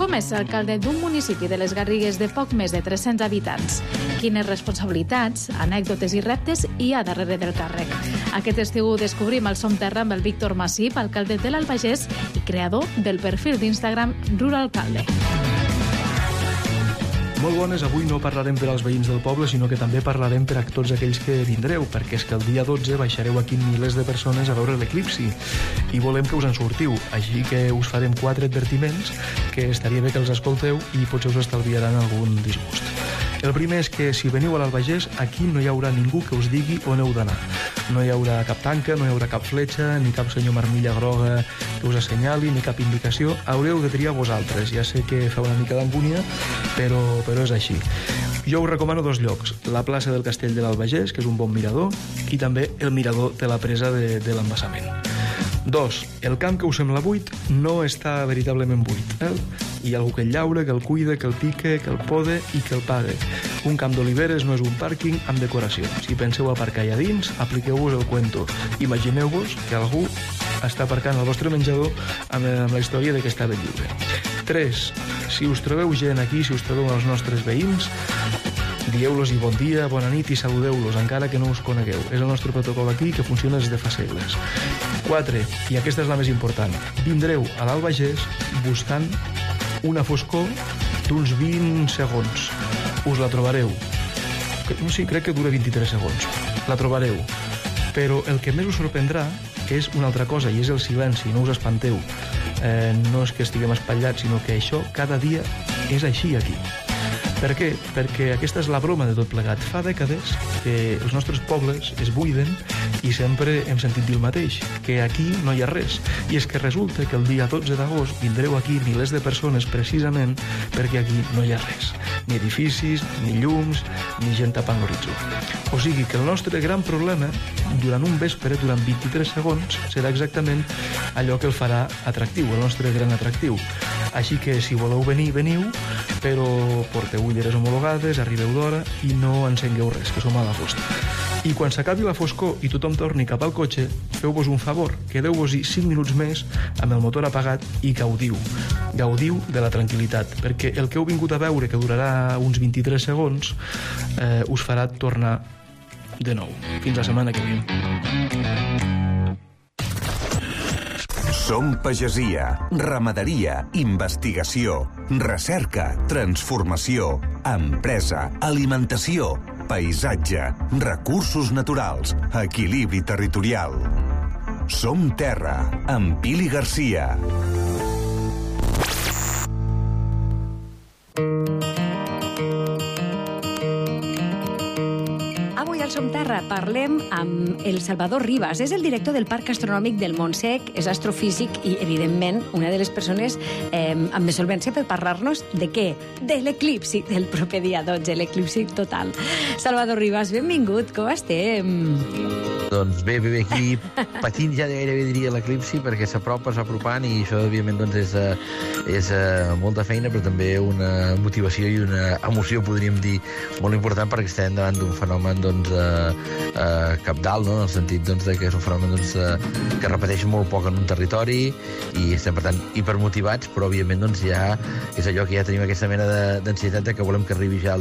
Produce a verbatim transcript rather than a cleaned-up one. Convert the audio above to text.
Com és ser alcalde d'un municipi de les Garrigues de poc més de tres-cents habitants? Quines responsabilitats, anècdotes i reptes hi ha darrere del càrrec? Aquest estiu descobrim el Som Terra amb el Víctor Massip, alcalde de l'Albagés i creador del perfil d'Instagram Ruralcalde. Molt bones, avui no parlarem per als veïns del poble, sinó que també parlarem per a tots aquells que vindreu, perquè és que el dia dotze baixareu aquí milers de persones a veure l'eclipsi i volem que us en sortiu, així que us farem quatre advertiments que estaria bé que els escolteu i potser us estalviaran algun disgust. El primer és que si veniu a l'Albagés, aquí no hi haurà ningú que us digui on heu d'anar. No hi haurà cap tanca, no hi haurà cap fletxa, ni cap senyor marmilla groga que us assenyali, ni cap indicació. Haureu de triar vosaltres. Ja sé que fa una mica d'angúnia, però, però és així. Jo us recomano dos llocs. La plaça del Castell de l'Albagés, que és un bon mirador, i també el mirador de la presa de, de l'embassament. Dos, el camp que us sembla buit no està veritablement buit. Eh? Hi ha algú que el llaura, que el cuida, que el pique, que el pode i que el pague. Un camp d'oliveres no és un pàrquing amb decoració. Si penseu aparcar allà dins, apliqueu-vos el cuento. Imagineu-vos que algú està aparcant el vostre menjador amb, amb la història de que està ben lliure. Tres, si us trobeu gent aquí, si us trobeu els nostres veïns, dieu-los i bon dia, bona nit i saludeu-los, encara que no us conegueu. És el nostre protocol aquí, que funciona des de fa segles. Quatre, i aquesta és la més important, vindreu a l'Albagés buscant una foscor d'uns vint segons. Us la trobareu. No sé, crec que dura vint-i-tres segons. La trobareu. Però el que més us sorprendrà és una altra cosa, i és el silenci, no us espanteu. Eh, no és que estiguem espatllats, sinó que això cada dia és així aquí. Per què? Perquè aquesta és la broma de tot plegat. Fa dècades que els nostres pobles es buiden i sempre hem sentit dir el mateix, que aquí no hi ha res. I és que resulta que el dia dotze d'agost vindreu aquí milers de persones precisament perquè aquí no hi ha res. Ni edificis, ni llums, ni gent tapant l'horitzó. O sigui que el nostre gran problema, durant un vespre, durant vint-i-tres segons, serà exactament allò que el farà atractiu, el nostre gran atractiu. Així que si voleu venir, veniu, però porteu ulleres homologades, arribeu d'hora i no encengueu res, que som a l'agost. I quan s'acabi la foscor i tothom torni cap al cotxe, feu-vos un favor, quedeu-vos-hi cinc minuts més amb el motor apagat i gaudiu. Gaudiu de la tranquil·litat, perquè el que heu vingut a veure, que durarà uns vint-i-tres segons, eh, us farà tornar de nou. Fins la setmana que ve. Som pagesia, ramaderia, investigació, recerca, transformació, empresa, alimentació, paisatge, recursos naturals, equilibri territorial. Som Terra, amb Pili Garcia. Avui al Som Terra parlem amb el Salvador Ribas. És el director del Parc Astronòmic del Montsec, és astrofísic i, evidentment, una de les persones eh, amb més solvència per parlar-nos de què? De l'eclipsi del proper dia dotze, l'eclipsi total. Salvador Ribas, benvingut, com estem? Doncs bé, bé, bé, aquí patint ja gairebé diria l'eclipsi perquè s'apropa, s'apropant i això, òbviament, doncs és, és molta feina, però també una motivació i una emoció, podríem dir, molt important perquè estem davant d'un fenomen doncs, eh, eh, cabdal, no? En el sentit doncs, de que és un fenomen doncs, eh, que repeteix molt poc en un territori i estem, per tant, hipermotivats, però òbviament doncs, ja és allò que ja tenim aquesta mena d'ansietat de que volem que arribi ja el